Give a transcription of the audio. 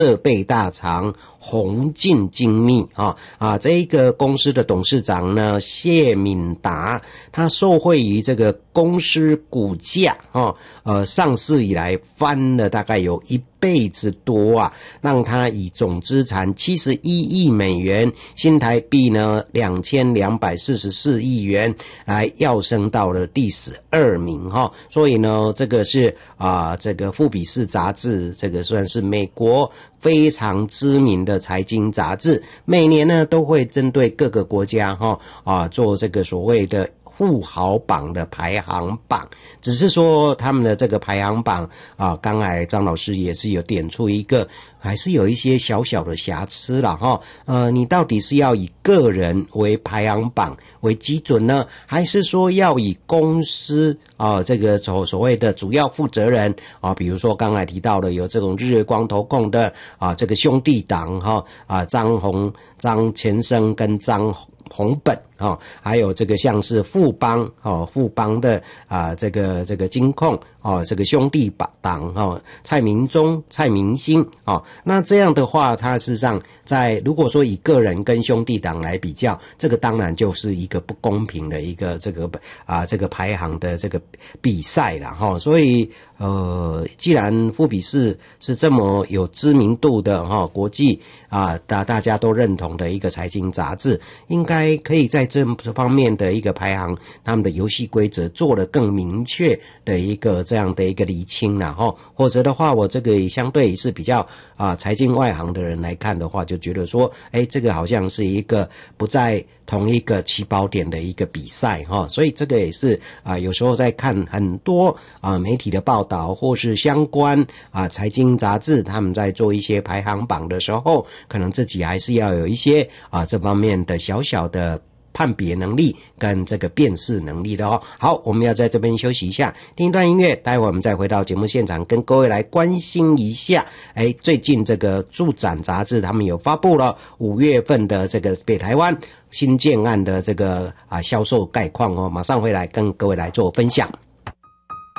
设备大厂宏进精密这一个公司的董事长呢谢敏达，他受惠于这个公司股价上市以来翻了大概有1倍之多啊，让他以总资产71亿美元，新台币呢2244亿元来跃升到了第12名所以呢这个是这个富比士杂志，这个算是美国非常知名的财经杂志，每年呢都会针对各个国家做这个所谓的富豪榜的排行榜，只是说他们的这个排行榜刚才张老师也是有点出一个，还是有一些小小的瑕疵啦你到底是要以个人为排行榜为基准呢，还是说要以公司这个所谓的主要负责人比如说刚才提到的有这种日月光投控的这个兄弟党张前生跟张红本还有这个像是富邦的这个金控这个兄弟党蔡明忠、蔡明星那这样的话，它事实上在如果说以个人跟兄弟党来比较，这个当然就是一个不公平的一个这个排行的这个比赛啦所以既然富比士是这么有知名度的国际大家都认同的一个财经杂志，应该可以在这方面的一个排行，他们的游戏规则做了更明确的一个这样的一个厘清啦或者的话，我这个相对是比较财经外行的人来看的话，就觉得说这个好像是一个不在同一个起跑点的一个比赛所以这个也是有时候在看很多媒体的报道或是相关财经杂志，他们在做一些排行榜的时候，可能自己还是要有一些这方面的小小的判别能力跟这个辨识能力的好，我们要在这边休息一下，听一段音乐，待会我们再回到节目现场，跟各位来关心一下最近这个驻展杂志他们有发布了5月份的这个北台湾新建案的这个销售概况马上回来跟各位来做分享。